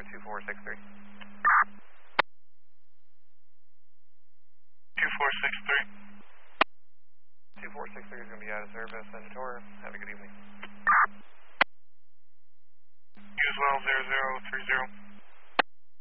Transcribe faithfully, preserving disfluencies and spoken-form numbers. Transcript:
two four six three. two four six three. two four six three is going to be out of service. Centaur, have a good evening. You as well, zero zero three zero.